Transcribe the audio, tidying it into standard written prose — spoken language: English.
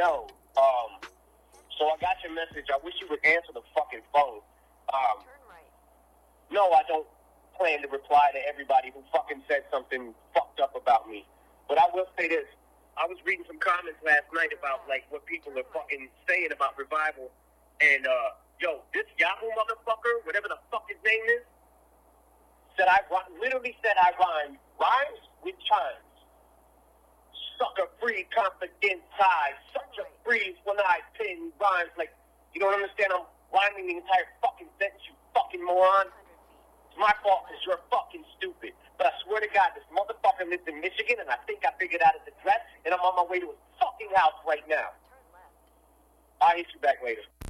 Yo, so I got your message. I wish you would answer the fucking phone. No, I don't plan to reply to everybody who fucking said something fucked up about me. But I will say this. I was reading some comments last night about, like, what people are fucking saying about Revival. And, yo, this Yahoo motherfucker, whatever the fuck his name is, literally said I rhymes with chimes. Sucker free, confident ties. Such a breeze when I pin rhymes. Like, you don't understand? I'm rhyming the entire fucking sentence, you fucking moron. It's my fault because you're fucking stupid. But I swear to God, this motherfucker lives in Michigan, and I think I figured out his address, and I'm on my way to his fucking house right now. I'll hit you back later.